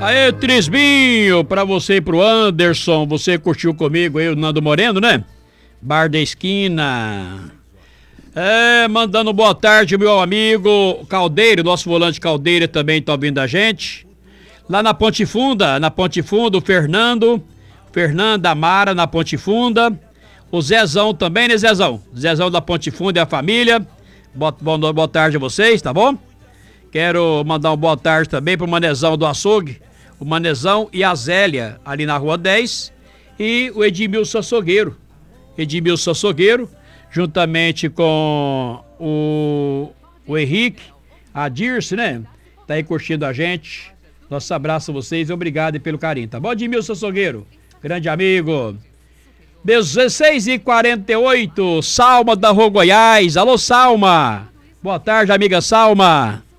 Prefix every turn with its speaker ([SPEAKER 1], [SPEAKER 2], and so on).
[SPEAKER 1] Aê, Trisbinho, pra você e pro Anderson, você curtiu comigo aí o Nando Moreno, né? Bar da Esquina. Mandando boa tarde, meu amigo Caldeiro, nosso volante Caldeiro também tá ouvindo a gente. Lá na Ponte Funda, o Fernanda Amara na Ponte Funda. O Zezão também, né, Zezão? Zezão da Ponte Funda e a família. Boa tarde a vocês, tá bom? Quero mandar uma boa tarde também pro Manezão do Açougue, o Manezão e a Zélia, ali na Rua 10, e o Edmilson Açougueiro, juntamente com o Henrique, a Dirce, né? Tá aí curtindo a gente. Nosso abraço a vocês e obrigado pelo carinho, tá bom, Edmilson Açougueiro? Grande amigo. 16h48, Salma da Rua Goiás. Alô, Salma. Boa tarde, amiga Salma.